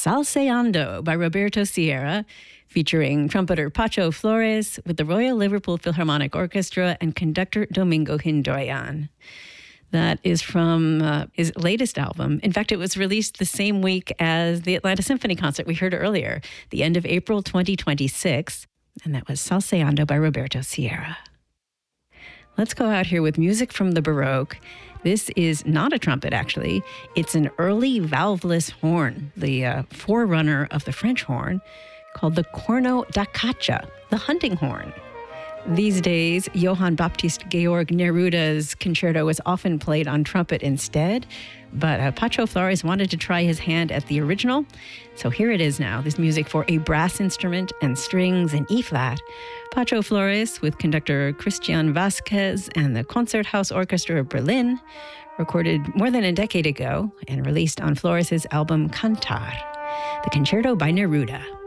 Salseando by Roberto Sierra, featuring trumpeter Pacho Flores with the Royal Liverpool Philharmonic Orchestra and conductor Domingo Hindoyan. That is from his latest album. In fact, it was released the same week as the Atlanta Symphony concert we heard earlier, the end of April 2026, and that was Salseando by Roberto Sierra. Let's go out here with music from the Baroque. This is not a trumpet, actually. It's an early valveless horn, the forerunner of the French horn, called the corno da caccia, the hunting horn. These days, Johann Baptist Georg Neruda's concerto is often played on trumpet instead, but Pacho Flores wanted to try his hand at the original, so here it is now, this music for a brass instrument and strings in E-flat. Pacho Flores with conductor Christian Vasquez and the Concerthaus Orchestra of Berlin, recorded more than a decade ago and released on Flores' album Cantar, the concerto by Neruda.